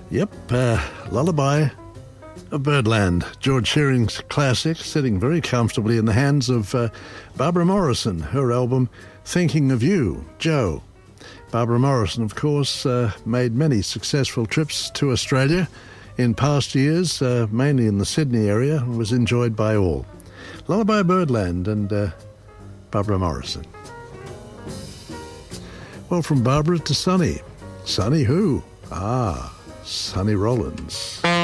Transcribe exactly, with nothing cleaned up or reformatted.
Yep, uh, Lullaby of Birdland, George Shearing's classic, sitting very comfortably in the hands of uh, Barbara Morrison, her album Thinking of You, Joe. Barbara Morrison, of course, uh, made many successful trips to Australia in past years, uh, mainly in the Sydney area, and was enjoyed by all. Lullaby Birdland and uh, Barbara Morrison. Well, from Barbara to Sonny. Sonny who? Ah, Sonny Rollins.